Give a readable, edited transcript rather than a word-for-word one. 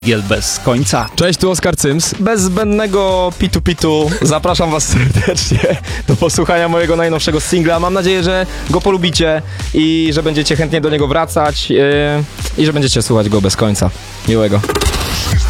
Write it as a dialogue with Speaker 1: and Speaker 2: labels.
Speaker 1: Giel bez końca.
Speaker 2: Cześć, tu Oskar Cyms. Bez zbędnego pitu. Zapraszam was serdecznie do posłuchania mojego najnowszego singla. Mam nadzieję, że go polubicie i że będziecie chętnie do niego wracać i że będziecie słuchać go bez końca. Miłego.